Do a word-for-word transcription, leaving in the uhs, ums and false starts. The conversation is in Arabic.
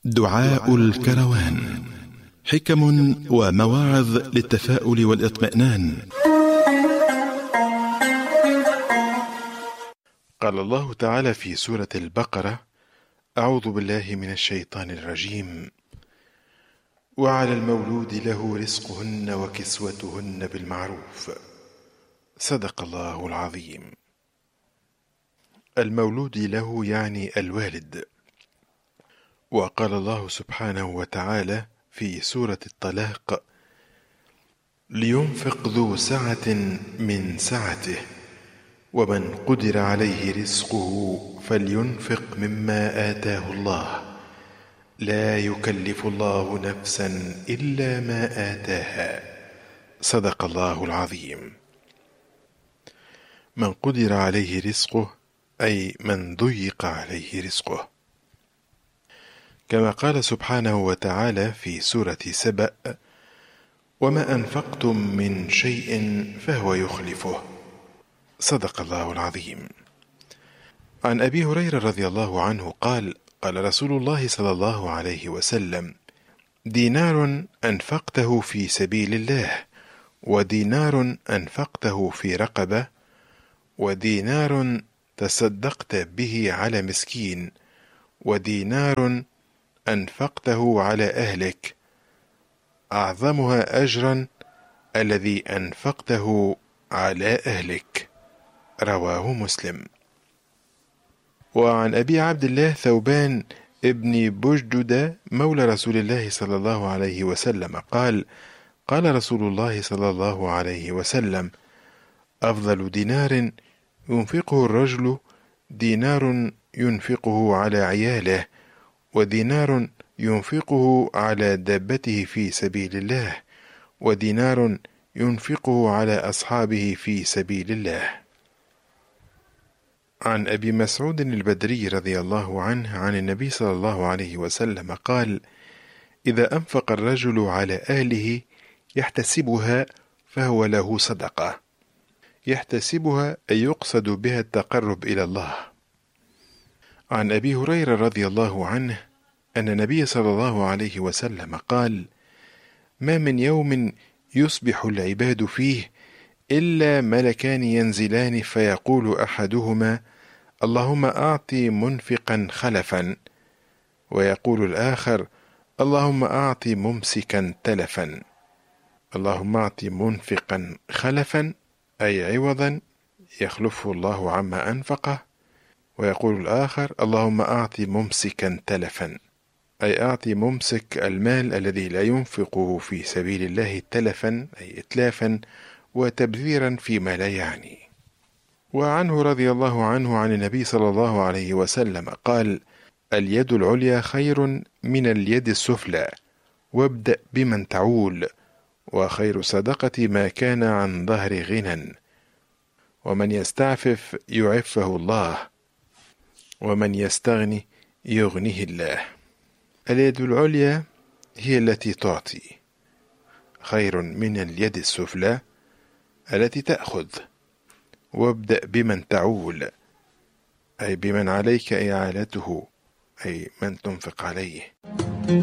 دعاء الكروان، حكم ومواعظ للتفاؤل والاطمئنان. قال الله تعالى في سورة البقرة: أعوذ بالله من الشيطان الرجيم: وعلى المولود له رزقهن وكسوتهن بالمعروف. صدق الله العظيم. المولود له يعني الوالد. وقال الله سبحانه وتعالى في سورة الطلاق: لينفق ذو سعة من سعته ومن قدر عليه رزقه فلينفق مما آتاه الله لا يكلف الله نفسا إلا ما آتاها. صدق الله العظيم. من قدر عليه رزقه أي من ضيق عليه رزقه، كما قال سبحانه وتعالى في سورة سبأ: وما أنفقتم من شيء فهو يخلفه. صدق الله العظيم. عن أبي هريرة رضي الله عنه قال: قال رسول الله صلى الله عليه وسلم: دينار أنفقته في سبيل الله، ودينار أنفقته في رقبة، ودينار تصدقت به على مسكين، ودينار أنفقته على أهلك، أعظمها أجرا الذي أنفقته على أهلك. رواه مسلم. وعن أبي عبد الله ثوبان ابن بجدد مولى رسول الله صلى الله عليه وسلم قال: قال رسول الله صلى الله عليه وسلم: أفضل دينار ينفقه الرجل دينار ينفقه على عياله، ودينار ينفقه على دابته في سبيل الله، ودينار ينفقه على أصحابه في سبيل الله. عن أبي مسعود البدري رضي الله عنه عن النبي صلى الله عليه وسلم قال: إذا أنفق الرجل على أهله يحتسبها فهو له صدقة. يحتسبها أي يقصد بها التقرب إلى الله. عن أبي هريرة رضي الله عنه أن النبي صلى الله عليه وسلم قال: ما من يوم يصبح العباد فيه إلا ملكان ينزلان فيقول أحدهما: اللهم أعط منفقا خلفا، ويقول الآخر: اللهم أعط ممسكا تلفا. اللهم أعط منفقا خلفا أي عوضا يخلفه الله عما أنفقه، ويقول الآخر: اللهم أعط ممسكا تلفا أي أعطي ممسك المال الذي لا ينفقه في سبيل الله تلفا أي إتلافا وتبذيرا فيما لا يعني. وعنه رضي الله عنه عن النبي صلى الله عليه وسلم قال: اليد العليا خير من اليد السفلى، وابدأ بمن تعول، وخير صدقة ما كان عن ظهر غنى، ومن يستعفف يعفه الله، ومن يستغني يغنيه الله. اليد العليا هي التي تعطي، خير من اليد السفلى التي تأخذ. وابدأ بمن تعول أي بمن عليك إعالته، أي من تنفق عليه.